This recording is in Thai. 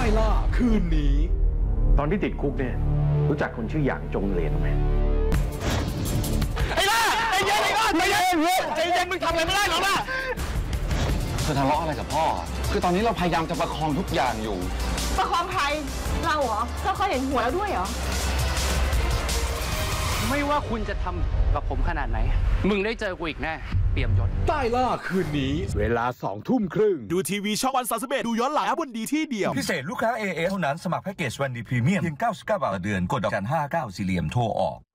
ล่าคืนนี้ตอนที่ติดคุกเนี่ยรู้จักคนชื่อหยางจงเหรียญไหมไอ้ล่าใจเย็นไอ้ก้อนใจเย็นใจเย็นมึงทำอะไรไม่ได้หรอกล่ะเธอทะเลาะอะไรกับพ่อคือตอนนี้เราพยายามจะประคองทุกอย่างอยู่ประคองใครเราเหรอเราเคยเห็นหัวแล้วด้วยเหรอไม่ว่าคุณจะทำกับผมขนาดไหนมึงได้เจอกูอีกแน่เปี่ยมยศใต้ล่าคืนนี้เวลา20:30 ดูทีวีช่องวัน31ดูย้อนหลังบนดีที่เดียวพิเศษลูกค้า AS เท่านั้นสมัครแพ็กเกจวันดีพรีเมียมเพียง99 บาทต่อเดือนกดดอกจัน59 4เหลี่ยมโทรออก